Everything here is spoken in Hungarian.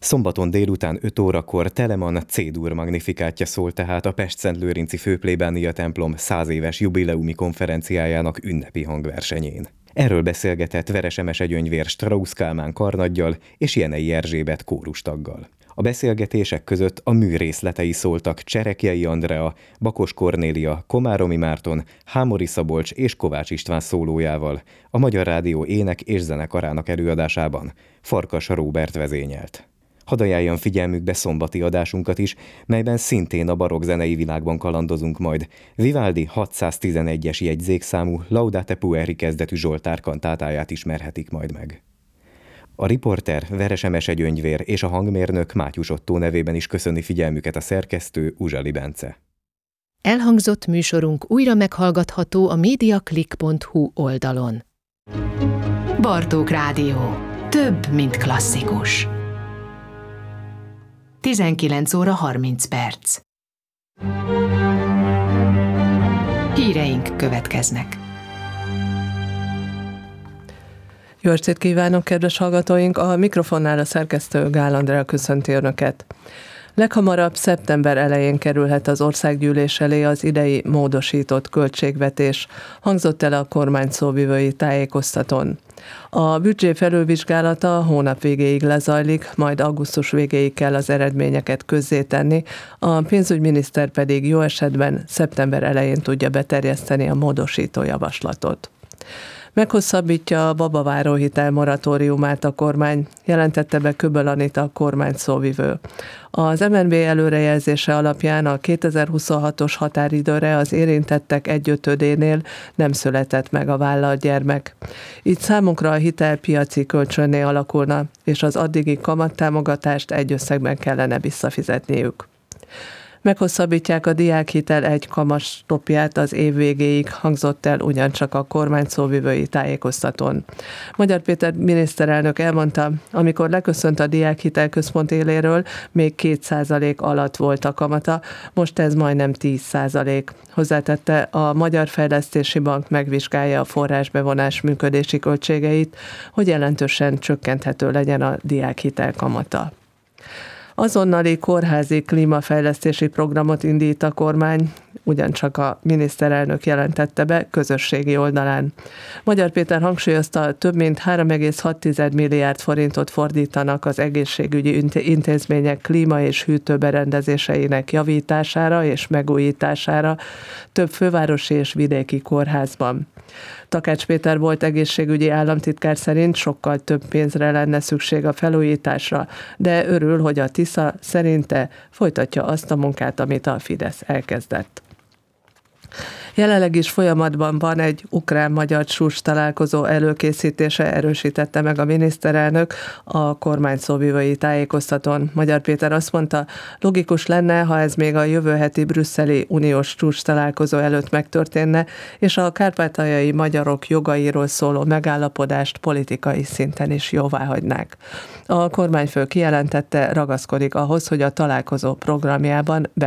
Szombaton délután 5 órakor Telemann C-dur magnifikátja szól tehát a Pestszentlőrinci Főplébánia templom 100 éves jubileumi konferenciájának ünnepi hangversenyén. Erről beszélgetett Veres Gyöngyvér Strausz Kálmán karnaggyal és Jenei Erzsébet kórustaggal. A beszélgetések között a mű részletei szóltak Cserekjei Andrea, Bakos Kornélia, Komáromi Márton, Hámori Szabolcs és Kovács István szólójával, a Magyar Rádió ének- és zenekarának előadásában Farkas Róbert vezényelt. Hadd ajánljam figyelmükbe szombati adásunkat is, melyben szintén a barokk zenei világban kalandozunk majd. Vivaldi 611-es jegyzékszámú Laudate Pueri kezdetű Zsoltár kantátáját ismerhetik majd meg. A riporter Veres Gyöngyvér és a hangmérnök Mátyus Ottó nevében is köszöni figyelmüket a szerkesztő Uzsali Bence. Elhangzott műsorunk újra meghallgatható a mediaclick.hu oldalon. Bartók Rádió. Több, mint klasszikus. 19 óra 30 perc. Híreink következnek. Jó estét kívánok, kedves hallgatóink! A mikrofonnál a szerkesztő Gál Andrea köszönti Önöket. Leghamarabb szeptember elején kerülhet az országgyűlés elé az idei módosított költségvetés, hangzott el a kormány szóvivői tájékoztatón. A büdzsé felülvizsgálata hónap végéig lezajlik, majd augusztus végéig kell az eredményeket közzétenni, a pénzügyminiszter pedig jó esetben szeptember elején tudja beterjeszteni a módosító javaslatot. Meghosszabbítja a babaváró hitel moratóriumát a kormány, jelentette be Köböl Anita kormány szóvivő. Az MNB előrejelzése alapján a 2026-os határidőre az érintettek 1/5-énél nem született meg a vállalt gyermek. Így számunkra a hitel piaci kölcsönné alakulna, és az addigi kamattámogatást egy összegben kellene visszafizetniük. Meghosszabbítják a diákhitel egy kamatstopját az év végéig, hangzott el ugyancsak a kormány szóvivői tájékoztatón. Magyar Péter miniszterelnök elmondta, amikor leköszönt a diákhitel központ éléről, még 2% alatt volt a kamata, most ez majdnem 10%. Hozzátette, a Magyar Fejlesztési Bank megvizsgálja a forrásbevonás működési költségeit, hogy jelentősen csökkenthető legyen a diákhitel kamata. Azonnali kórházi klímafejlesztési programot indít a kormány, ugyancsak a miniszterelnök jelentette be közösségi oldalán. Magyar Péter hangsúlyozta, több mint 3,6 milliárd forintot fordítanak az egészségügyi intézmények klíma- és hűtőberendezéseinek javítására és megújítására több fővárosi és vidéki kórházban. Takács Péter volt egészségügyi államtitkár szerint sokkal több pénzre lenne szükség a felújításra, de örül, hogy a Tisza szerinte folytatja azt a munkát, amit a Fidesz elkezdett. Jelenleg is folyamatban van egy ukrán-magyar csúcs találkozó előkészítése, erősítette meg a miniszterelnök a kormány szóvivői tájékoztatón. Magyar Péter azt mondta, logikus lenne, ha ez még a jövő heti brüsszeli uniós csúcs találkozó előtt megtörténne, és a kárpátaljai magyarok jogairól szóló megállapodást politikai szinten is jóváhagynák. A kormányfő kijelentette, ragaszkodik ahhoz, hogy a találkozó programjában